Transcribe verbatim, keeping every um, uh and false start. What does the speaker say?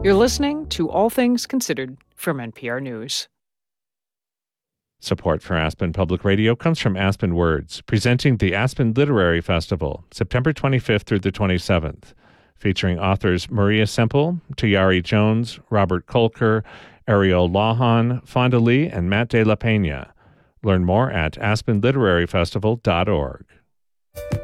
You're listening to All Things Considered from N P R News. Support for Aspen Public Radio comes from Aspen Words, presenting the Aspen Literary Festival, September twenty-fifth through the twenty-seventh, featuring authors Maria Semple, Tayari Jones, Robert Kolker, Ariel Lawhon, Fonda Lee, and Matt De La Pena. Learn more at aspen literary festival dot org.